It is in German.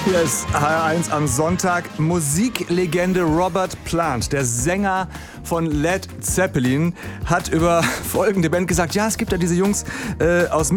Hier ist HR1 am Sonntag. Musiklegende Robert Plant, der Sänger von Led Zeppelin, hat über folgende Band gesagt: Ja, es gibt ja diese Jungs aus